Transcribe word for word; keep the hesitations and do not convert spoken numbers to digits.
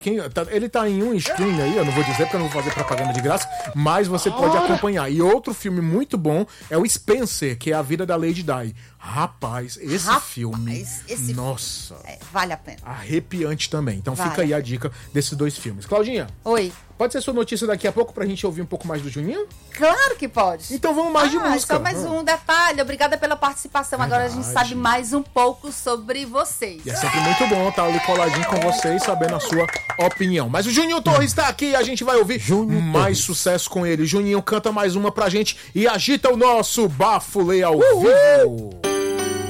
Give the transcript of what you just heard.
Quem, tá, ele tá em um stream aí, eu não vou dizer porque eu não vou fazer propaganda de graça, mas você pode acompanhar. E outro filme muito bom é o Spencer, que é A Vida da Lady Di. Rapaz, esse Rapaz, filme, esse nossa, é, vale a pena. Arrepiante também. Então Vale. fica aí a dica desses dois filmes. Claudinha, Oi. pode ser sua notícia daqui a pouco pra gente ouvir um pouco mais do Juninho? Claro que pode. Então vamos mais de ah, música. Só mais um detalhe. Obrigada pela participação. Agora a gente Verdade. sabe mais um pouco sobre vocês. E é sempre muito bom estar ali coladinho com vocês, sabendo a sua opinião. Mas o Juninho Torres tá aqui e a gente vai ouvir Juninho mais Torres. sucesso com ele. Juninho, canta mais uma pra gente e agita o nosso bafulê ao Uhul. vivo.